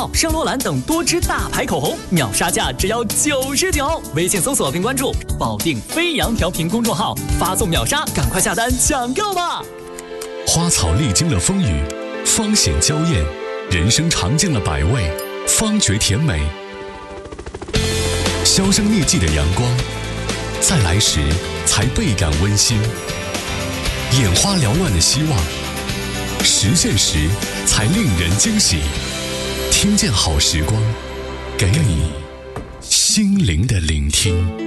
圣罗兰等多支大牌口红，秒杀价只要99。微信搜索并关注保定飞扬调频公众号，发送秒杀，赶快下单抢购吧！ 花草历经了风雨，方显娇艳；人生尝尽了百味，方觉甜美。销声匿迹的阳光，在来时才倍感温馨；眼花缭乱的希望，实现时才令人惊喜。听见好时光，给你心灵的聆听。